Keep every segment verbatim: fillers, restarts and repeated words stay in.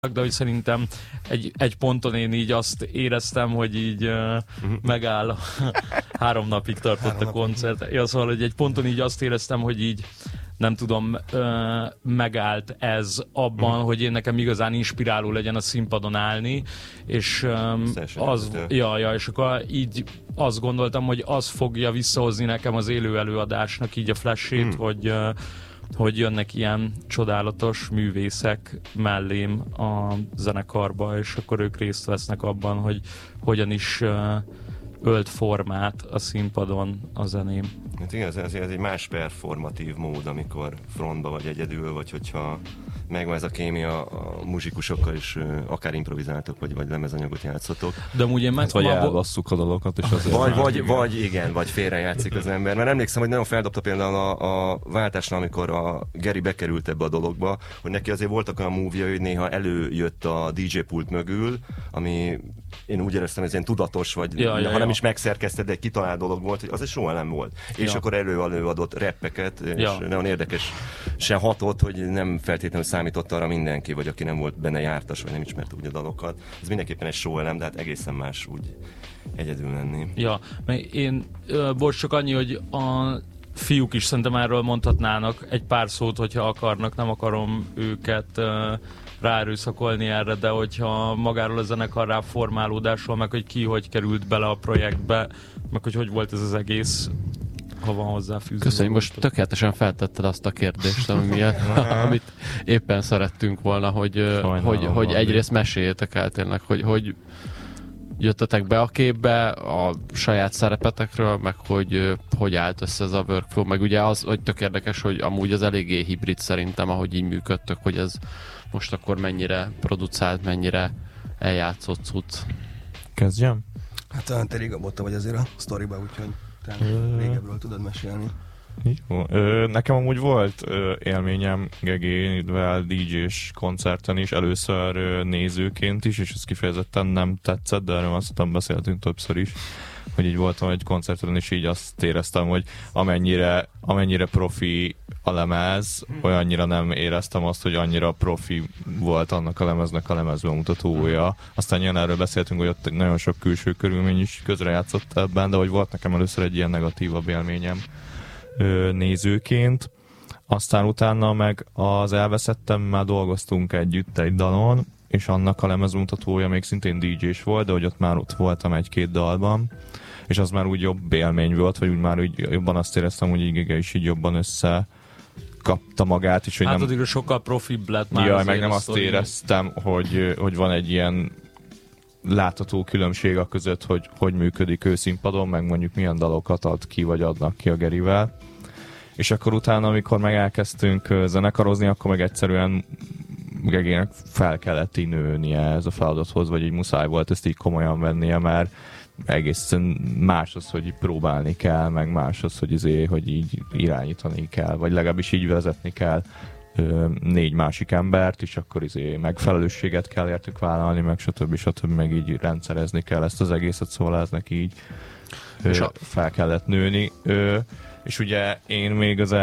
de hogy szerintem egy, egy ponton én így azt éreztem, hogy így uh, megáll. Három napig tartott Három a koncert. Ja, szóval, hogy egy ponton így azt éreztem, hogy így nem tudom, uh, megállt ez abban, mm. hogy én nekem igazán inspiráló legyen a színpadon állni, és um, az, ja, ja, és akkor így azt gondoltam, hogy az fogja visszahozni nekem az élő előadásnak így a flashét, mm. hogy uh, hogy jönnek ilyen csodálatos művészek mellém a zenekarba, és akkor ők részt vesznek abban, hogy hogyan is uh, ölt formát a színpadon a zeném. Hát igen, ez, ez, ez egy más performatív mód, amikor frontba vagy egyedül, vagy hogyha megvan ez a kémia a muzsikusokkal is, akár improvizáltok, vagy, vagy lemezanyagot játszotok. De amúgy én meg... Hát, vagy elbasszuk a dalokat, és azért... Vagy, vagy, igen. vagy igen, vagy félrejátszik az ember. Mert emlékszem, hogy nagyon feldobta például a, a váltásnál, amikor a Geri bekerült ebbe a dologba, hogy neki azért voltak olyan múvja, hogy néha előjött a dé dzsé pult mögül, ami én úgy éreztem, ez ilyen tudatos, vagy ja, ha ja, nem ja. is megszerkesztett, de egy kitalált dolog volt, hogy az egy soha nem volt. Ja. És akkor elő-előadott reppeket, és ja. nagyon érdekes se hatott, hogy nem feltétlenül számított arra mindenki, vagy aki nem volt benne jártas, vagy nem ismerte úgy a dalokat. Ez mindenképpen egy show elem, de hát egészen más úgy egyedül lenni. Ja, mert én, bocs, csak annyi, hogy a fiúk is szerintem erről mondhatnának egy pár szót, hogyha akarnak, nem akarom őket ráerőszakolni erre, de hogyha magáról a zenekarrá formálódásról, meg hogy ki hogy került bele a projektbe, meg hogy hogy volt ez az egész, ha van hozzáfűzni. Köszönjük, most tökéletesen feltetted azt a kérdést, ami, amit éppen szerettünk volna, hogy, hogy, hogy egyrészt meséljétek el tényleg, hogy, hogy jöttetek be a képbe a saját szerepetekről, meg hogy hogy állt össze ez a workflow, meg ugye az, hogy tök érdekes, hogy amúgy az eléggé hibrid szerintem, ahogy így működtök, hogy ez most akkor mennyire produkált, mennyire eljátszott cucc. Kezdjem? Hát talán te régebb ott vagy azért a sztoriba, úgyhogy te régebbről tudod mesélni. Jó. Ö, nekem amúgy volt ö, élményem Gegével dé dzsés koncerten is, először ö, nézőként is, és ez kifejezetten nem tetszett, de erről aztán beszéltünk többször is, hogy így voltam egy koncerten, és így azt éreztem, hogy amennyire, amennyire profi a lemez, olyannyira nem éreztem azt, hogy annyira profi volt annak a lemeznek a lemezbemutatója. Aztán nyilván erről beszéltünk, hogy ott nagyon sok külső körülmény is közrejátszott ebben, de hogy volt nekem először egy ilyen negatívabb élményem nézőként. Aztán utána meg az Elveszettemmel dolgoztunk együtt egy dalon, és annak a lemezmutatója még szintén dé dzsés volt, de hogy ott már ott voltam egy-két dalban, és az már úgy jobb élmény volt, vagy úgy már úgy jobban azt éreztem, hogy így Gege is így jobban össze kapta magát, és hogy hát nem... addigra sokkal profibb lett már. Jaj, meg nem azt éreztem, hogy, hogy van egy ilyen látható különbség a között, hogy hogy működik ő színpadon, meg mondjuk milyen dalokat ad ki, vagy adnak ki a Gerivel. És akkor utána, amikor meg elkezdtünk zenekarozni, akkor meg egyszerűen Gegének fel kellett így nőnie ez a feladathoz, vagy így muszáj volt ezt így komolyan vennie, mert egészen más az, hogy próbálni kell, meg más az, hogy, izé, hogy így irányítani kell, vagy legalábbis így vezetni kell négy másik embert, és akkor izé megfelelősséget kell értük vállalni, meg stb. stb. Meg így rendszerezni kell ezt az egészet, szóval ez neki így ö, fel kellett nőni. Ö, és ugye én még az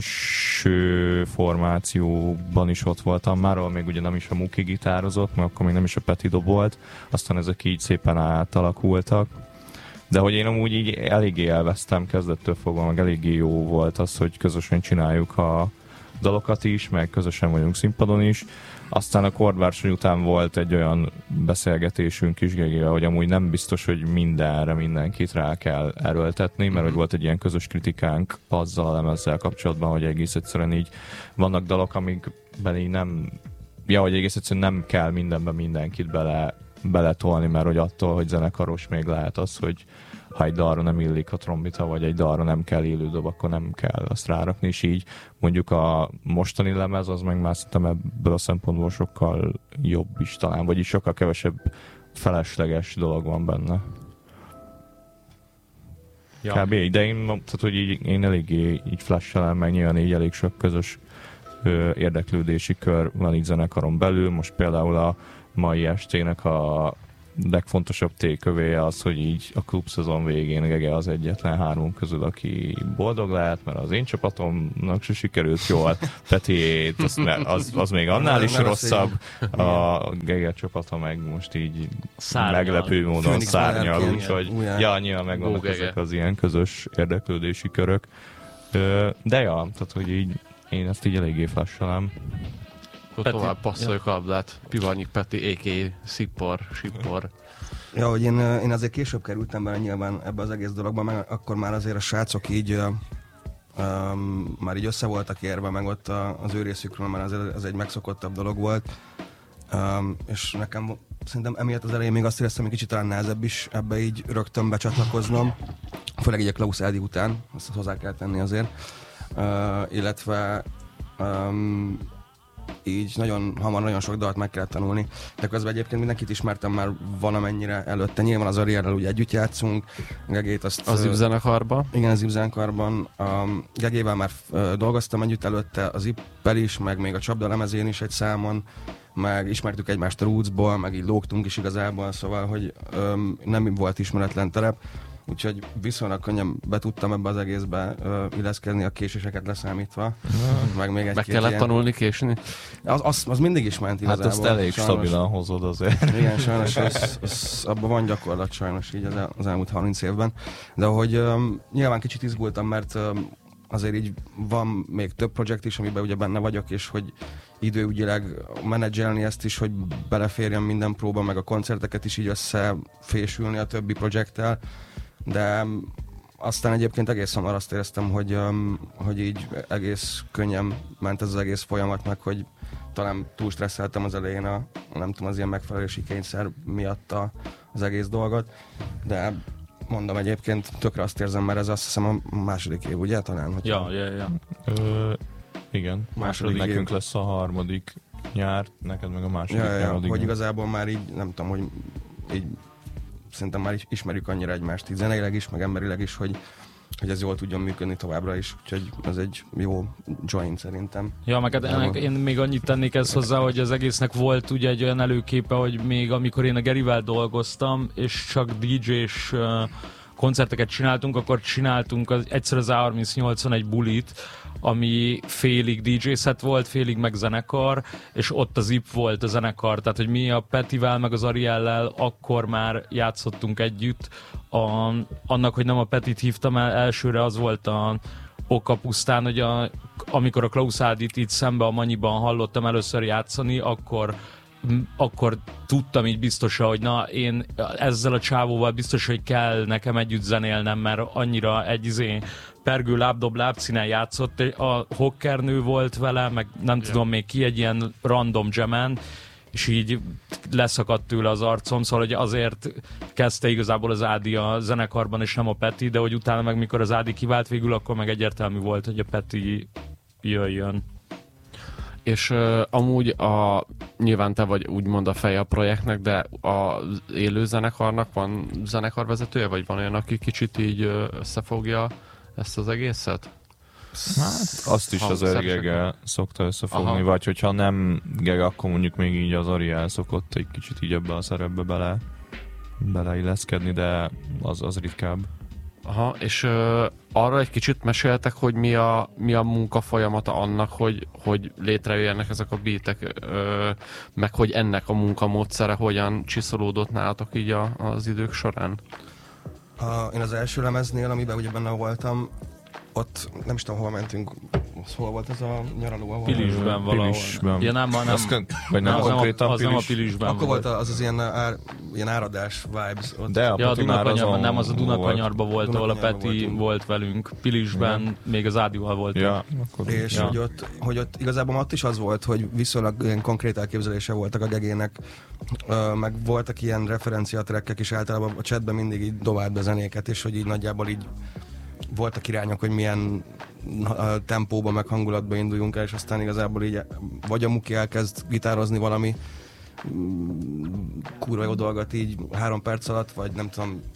első formációban is ott voltam már, ahol még ugye nem is a Muki gitározott, mert akkor még nem is a Peti dobolt, aztán ezek így szépen átalakultak. De hogy én amúgy így eléggé elvesztem kezdettől fogva, meg eléggé jó volt az, hogy közösen csináljuk a dalokat is, meg közösen vagyunk színpadon is. Aztán a Kordvársony után volt egy olyan beszélgetésünk is Gegével, hogy amúgy nem biztos, hogy mindenre mindenkit rá kell erőltetni, mert hogy volt egy ilyen közös kritikánk azzal a lemezzel kapcsolatban, hogy egész egyszerűen így vannak dalok, amikben így nem, ja, hogy egész egyszerűen nem kell mindenben mindenkit bele, beletolni, mert hogy attól, hogy zenekaros még lehet az, hogy ha egy dalra nem illik a trombita, vagy egy dalra nem kell élődob, akkor nem kell azt rárakni, és így mondjuk a mostani lemez, az meg már szerintem ebből a szempontból sokkal jobb is talán, vagyis sokkal kevesebb felesleges dolog van benne. Ja. Kb. De én mondtad, hogy így, én eléggé így flash-elem, meg nyilván így elég sok közös ö, érdeklődési kör van így zenekaron belül. Most például a mai estének a legfontosabb tékövéje az, hogy így a klubszezon végén Gege az egyetlen három közül, aki boldog lehet, mert az én csapatomnak se sikerült jól, Petiét, az, az, az még annál is rosszabb, a Gege csapata meg most így szárnyal. Meglepő módon Főnix szárnyal, úgyhogy ja, nyilván megvannak ezek az ilyen közös érdeklődési körök. De ja, tehát hogy így én ezt így eléggé flassalám. Tovább passzoljuk a labdát. Pivarnyik Peti, á ká á Szippor, Sippor. Ja, hogy én, én azért később kerültem bele nyilván ebbe az egész dologba, meg akkor már azért a srácok így uh, um, már így össze voltak érve, meg ott a, az ő részükről, mert azért ez egy megszokottabb dolog volt. Um, és nekem szerintem emiatt az elején még azt éreztem, hogy kicsit talán nehezebb is ebbe így rögtön becsatlakoznom. Főleg így a Klaus Ádi után, azt hozzá kell tenni azért. Uh, illetve um, így nagyon hamar, nagyon sok dalt meg kellett tanulni. De közben egyébként mindenkit ismertem már valamennyire előtte. Nyilván az Ariellel ugye együtt játszunk. Gegét azt... Az Ipzenekarban? Igen, az Ipzenekarban. Um, Gegével már uh, dolgoztam együtt előtte, az Ippel is, meg még a Csapda lemezén is egy számon. Meg ismertük egymást a Rootsból, meg így lógtunk is igazából, szóval, hogy um, nem volt ismeretlen terep. Úgyhogy viszonylag könnyen be tudtam ebbe az egészbe uh, illeszkedni, a késéseket leszámítva. Mm. Meg még egy Meg kellett ilyen... tanulni késni? Az, az, az mindig is ment igazából. Hát azt elég sajnos. Stabilan hozod azért. Igen, sajnos az, az, abban van gyakorlat sajnos így az, el, az elmúlt harminc évben. De hogy um, nyilván kicsit izgultam, mert um, azért így van még több projekt is, amiben ugye benne vagyok, és hogy időügyileg menedzselni ezt is, hogy beleférjen minden próba, meg a koncerteket is így összefésülni a többi projekttel. De aztán egyébként egész hamar azt éreztem, hogy, um, hogy így egész könnyen ment ez az egész folyamat, meg hogy talán túl stresszeltem az elején a, nem tudom, az ilyen megfelelési kényszer miatt a, az egész dolgot, de mondom egyébként tökre azt érzem, mert ez azt hiszem a második év, ugye talán? Hogy ja, ja, ja. Ö, igen, második nekünk év. Lesz a harmadik nyár, neked meg a második ja, ja, nyár. Hogy igazából már így, nem tudom, hogy így szerintem már is ismerjük annyira egymást, így zeneileg is, meg emberileg is, hogy, hogy ez jól tudjon működni továbbra is, úgyhogy ez egy jó joint szerintem. Ja, meg hát ennek én még annyit tennék ezt hozzá, hogy az egésznek volt ugye egy olyan előképe, hogy még amikor én a Gerivel dolgoztam, és csak dé dzsés uh, koncerteket csináltunk, akkor csináltunk az, egyszer az á harmincnyolcon egy bulit, ami félig dé dzsé set volt, félig meg zenekar, és ott az Ip volt a zenekar, tehát hogy mi a Petivel meg az Ariellel akkor már játszottunk együtt. A, annak, hogy nem a Petit hívtam el, elsőre az volt a oka pusztán, hogy a, amikor a Klaus Ádit itt szembe a Manyiban hallottam először játszani, akkor akkor tudtam így biztosan, hogy na, én ezzel a csávóval biztos, hogy kell nekem együtt zenélnem, mert annyira egy izé pergő lábdob lábszínen játszott, a hockernő volt vele, meg nem ja. tudom még ki, egy ilyen random jamen, és így leszakadt tőle az arcom, szóval hogy azért kezdte igazából az Ádi a zenekarban, és nem a Peti, de hogy utána meg mikor az Ádi kivált végül, akkor meg egyértelmű volt, hogy a Peti jöjjön. És uh, amúgy a, nyilván te vagy úgymond a feje a projektnek, de az élő zenekarnak van zenekarvezetője, vagy van olyan, aki kicsit így összefogja ezt az egészet? Hát azt is az Gege szokta összefogni, aha. Vagy hogyha nem Gege, akkor mondjuk még így az Ariel szokott egy kicsit így ebbe a szerepbe bele, beleilleszkedni, de az, az ritkább. Aha, és uh, arra egy kicsit meséltek, hogy mi a, mi a munka folyamata annak, hogy, hogy létrejöjjenek ezek a beatek, uh, meg hogy ennek a munkamódszere hogyan csiszolódott nálatok így a, az idők során? A, én az első lemeznél, amiben ugye benne voltam, ott nem is tudom, hol mentünk, hol volt ez a nyaraló, ahol... Pilisben valahol. Pilisben. Ja, nem, nem, nem, vagy nem, az, nem, a, az nem a Pilisben akkor volt. volt az az ilyen, ár, ilyen áradás vibes. Ott. De a ja, a Dunakanyarban, nem, az a Dunakanyarban volt, volt, ahol a Peti voltunk. Volt velünk. Pilisben ja. Még az Ádival voltunk. Ja, akkor és ja. hogy, ott, hogy ott igazából ott is az volt, hogy viszonylag ilyen konkrét elképzelése voltak a Gegének, uh, meg voltak ilyen referenciatrekkek is általában a chatben mindig így dobált be zenéket, és hogy így nagyjából így voltak irányok, hogy milyen tempóban, meg hangulatban induljunk el, és aztán igazából így vagy a Muki elkezd gitározni valami kurva jó dolgot így három perc alatt, vagy nem tudom,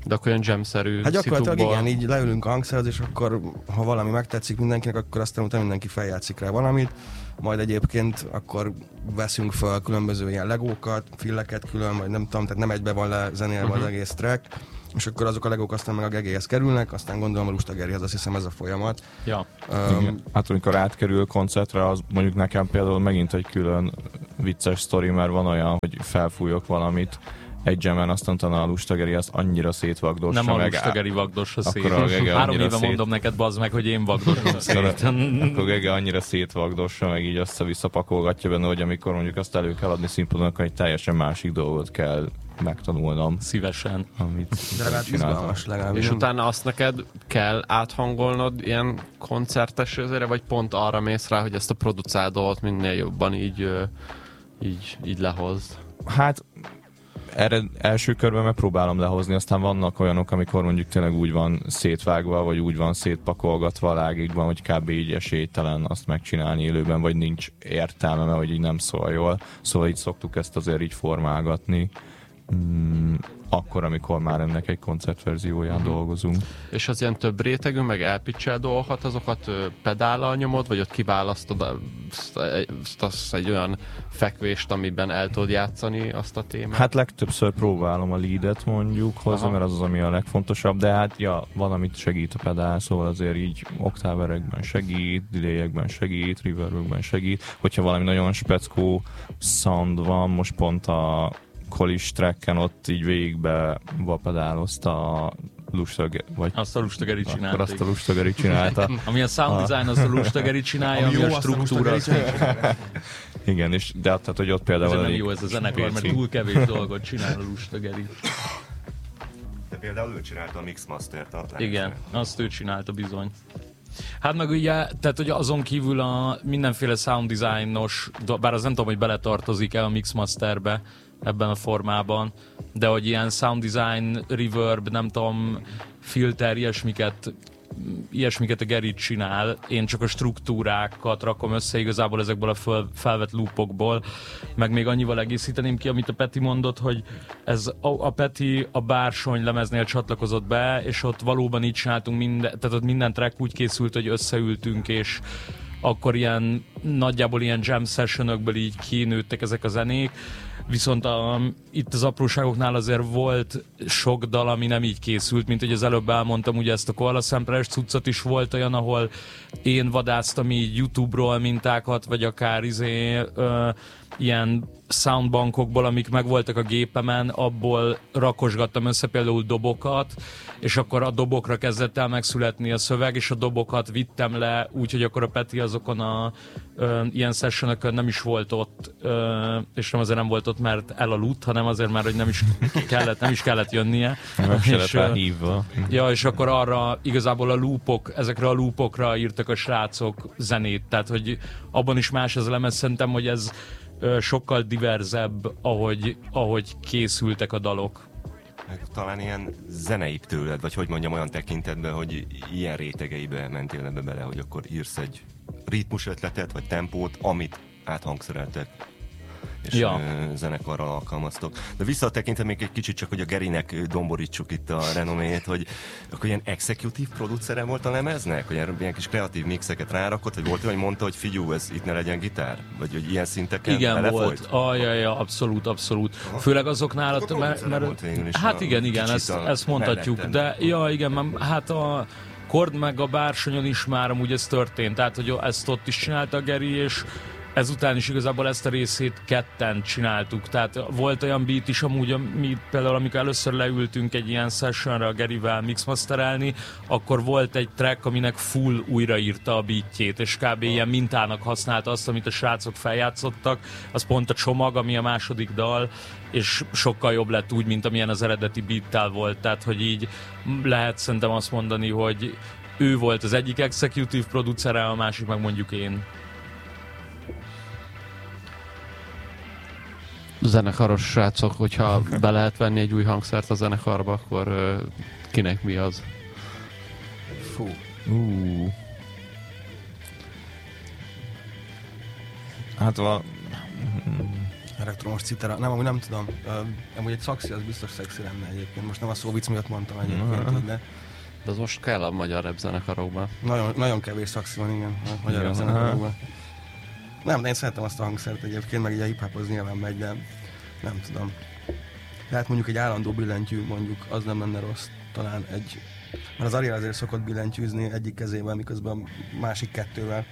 De akkor olyan jam-szerű Hát gyakorlatilag szitukból... igen, így leülünk a hangszerhez, és akkor ha valami megtetszik mindenkinek, akkor aztán utána mindenki feljátszik rá valamit, majd egyébként akkor veszünk fel különböző ilyen legókat, filleket külön, vagy nem tudom, tehát nem egybe van lezenélve uh-huh. az egész track, és akkor azok a legók aztán meg a gegéhez kerülnek, aztán gondolom a Lustagerihez, azt hiszem ez a folyamat. Ja. Um, hát amikor átkerül koncertre, az mondjuk nekem például megint egy külön vicces sztori, mert van olyan, hogy felfújok valamit egy jamen, aztán utána a Lustageri azt annyira szétvagdossa meg. Nem a Lustageri vagdossa szét. Három éve szét... mondom neked, bazd meg, hogy én vagdosom szét. Akkor Gege annyira szétvagdossa, meg így össze-vissza pakolgatja benne, hogy amikor mondjuk azt elő kell adni színpadon, akkor egy teljesen másik dolgot kell megtanulnom. Szívesen. Amit de legalább izgalmas, legalább. És utána azt neked kell áthangolnod ilyen koncertes özére, vagy pont arra mész rá, hogy ezt a produkált dolgot minél jobban így, így, így lehozd? Hát erre első körben megpróbálom lehozni, aztán vannak olyanok, amikor mondjuk tényleg úgy van szétvágva, vagy úgy van szétpakolgatva a lágikban, hogy kb. Így esélytelen azt megcsinálni élőben, vagy nincs értelme, mert hogy így nem szól jól. Szóval így szoktuk ezt azért így formálgatni. Mm, akkor, amikor már ennek egy koncertverzióján mm. dolgozunk. És az ilyen több rétegű, meg elpitchel dolgokat, azokat pedállal nyomod, vagy ott kiválasztod azt, azt egy olyan fekvést, amiben el tudod játszani azt a témát? Hát legtöbbször próbálom a leadet mondjuk hozzá, mert az az, ami a legfontosabb, de hát ja, van, amit segít a pedál, szóval azért így oktáverekben segít, delayekben segít, reverbekben segít. Hogyha valami nagyon speckó sound van, most pont a Kolis tracken ott így végigbe vapedálozta a Lustageri, vagy azt a Lustageri csinálta. Azt a Lustageri csinálta. Ami a sound design, az a Lustageri csinálja, ami, ami a struktúra. Az igen, és de tehát, hogy ott például... Ez nem jó ez a zenekar, mert túl kevés dolgot csinál a Lustageri. De például ő csinálta a Mixmastert. A igen, azt ő csinálta bizony. Hát meg ugye, tehát hogy azon kívül a mindenféle sound designos, bár az nem tudom, hogy beletartozik-e a Mixmasterbe ebben a formában, de hogy ilyen sound design, reverb, nem tudom, filter, ilyesmiket, ilyesmiket a Geri csinál. Én csak a struktúrákat rakom össze igazából ezekből a föl, felvett loopokból, meg még annyival egészíteném ki, amit a Peti mondott, hogy ez a, a Peti a Bársony lemeznél csatlakozott be, és ott valóban így csináltunk minden, tehát ott minden track úgy készült, hogy összeültünk, és akkor ilyen nagyjából ilyen jam sessionökből így kinőttek ezek a zenék. Viszont a, itt az apróságoknál azért volt sok dal, ami nem így készült, mint hogy az előbb elmondtam, ugye ezt a Koala Sampleres cuccot is volt olyan, ahol én vadásztam így YouTube-ról mintákat, vagy akár izé, ö, ilyen soundbankokból, amik megvoltak a gépemen, abból rakosgattam össze például dobokat, és akkor a dobokra kezdett el megszületni a szöveg, és a dobokat vittem le, úgyhogy akkor a Peti azokon a ö, ilyen sessionökön nem is volt ott, ö, és nem azért nem volt ott, mert elaludt, hanem azért már, hogy nem is kellett, nem is kellett jönnie. és, hívva. Ja, és akkor arra igazából a loopok, ezekre a loopokra írtak a srácok zenét, tehát hogy abban is más az lemez, szerintem, hogy ez sokkal diverzebb, ahogy, ahogy készültek a dalok. Talán ilyen zeneibb tőled, vagy hogy mondjam, olyan tekintetben, hogy ilyen rétegeibe mentél ebbe bele, hogy akkor írsz egy ritmus ötletet, vagy tempót, amit áthangszereltek, és ja. zenekarral alkalmaztok. De visszatekintve még egy kicsit csak, hogy a Gerinek domborítsuk itt a renoméjét, hogy akkor ilyen executive producere volt a lemeznek? Hogy ilyen kis kreatív mixeket rárakott, vagy volt olyan, hogy mondta, hogy figyú, ez itt ne legyen gitár? Vagy hogy ilyen szinteken igen, volt. Ajaj, abszolút, abszolút. Aha. Főleg azoknál, ott, mert, mert hát a, igen, igen, ezt, ezt mondhatjuk, de ja, igen, mert hát a Kord meg a Bársonyon is már amúgy ez történt, tehát hogy ezt ott is csinálta a Geri, és ezután is igazából ezt a részét ketten csináltuk, tehát volt olyan beat is amúgy, mi például amikor először leültünk egy ilyen sessionre a Gerivel mixmasterelni, akkor volt egy track, aminek full újraírta a beatjét, és kb. Ilyen mintának használta azt, amit a srácok feljátszottak, az pont a csomag, ami a második dal, és sokkal jobb lett úgy, mint amilyen az eredeti beattel volt, tehát hogy így lehet szerintem azt mondani, hogy ő volt az egyik executive producere, a másik meg mondjuk én. Zenekaros srácok, hogyha be lehet venni egy új hangszert a zenekarba, akkor uh, kinek mi az? Fú. Uh. Hát val... Elektromos citera. Nem, amúgy nem tudom. Uh, amúgy egy szaxi, az biztos szexi lenne egyébként. Most nem a szó vicc miatt mondtam egyébként, uh-huh. de... De az most kell a magyar rap zenekarokban. Nagyon, nagyon kevés szaxi van, igen, a magyar rap zenekarokban. Nem, de én szeretem azt a hangszert egyébként, meg így a hip-hop az nyilván megy, de nem tudom. Tehát mondjuk egy állandó billentyű, mondjuk, az nem lenne rossz. Talán egy... Mert az Ariel azért szokott billentyűzni egyik kezével, miközben a másik kettővel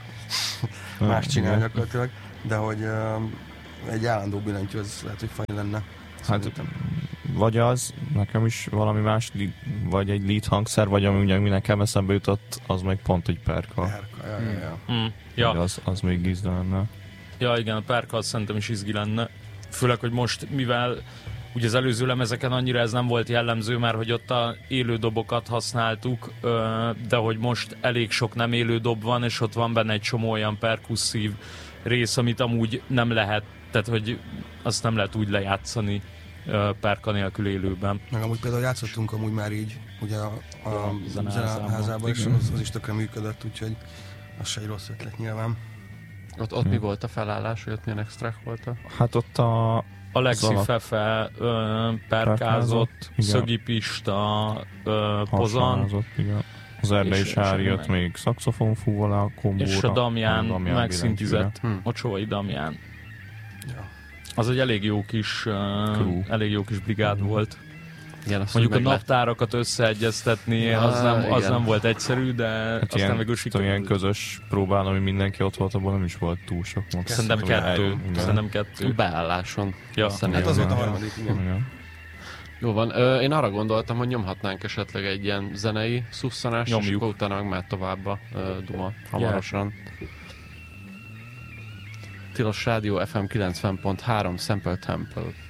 más csinál gyakorlatilag. De hogy uh, egy állandó billentyű, az lehet, hogy fajn lenne. Hát, vagy az, nekem is valami más, vagy egy lead hangszer, vagy ami ugye mi nekem eszembe jutott, az meg pont egy perka. Perka, ja, ja, ja. Mm. Ja. Az, az még gizda lenne. Ja, igen, a perka az szerintem is izgi lenne. Főleg, hogy most, mivel ugye az előző lemezeken annyira ez nem volt jellemző, mert hogy ott a élő dobokat használtuk, de hogy most elég sok nem élő dob van, és ott van benne egy csomó olyan perkusszív rész, amit amúgy nem lehet, tehát hogy azt nem lehet úgy lejátszani perka nélkül élőben. Meg amúgy például játszottunk amúgy már így, ugye a, a, a zeneházában, és az, az is tökre működött, úgyhogy az se egy rossz ötlet nyilván. Ott, ott hmm. mi volt a felállás, hogy ott milyen extrák volt? Hát ott a... Alexi Fefe ö, perkázott, Szögi Pista, ö, Pozan. Az Erdei Sári jött még szaxofonfúval a kombóra. És a Damján, a Damján megszintizett, hmm. a Csói Damján. Ja. Az egy elég jó kis, uh, elég jó kis brigád hmm. volt. Igen, mondjuk a naptárakat összeegyeztetni, ja, az, nem, az nem volt egyszerű, de hát aztán ilyen, végül sikerült. Ilyen közös próbán, ami mindenki ott volt, abban nem is volt túl sok. Szerintem kettő. Szerintem kettő. Beálláson. Ja. Hát az volt a harmadik, igen. igen. Jó van, Ö, én arra gondoltam, hogy nyomhatnánk esetleg egy ilyen zenei szusszanást, és akkor utána már tovább a uh, Duma hamarosan. Yeah. Tilos Rádió ef em kilencven pont három Sample Temple.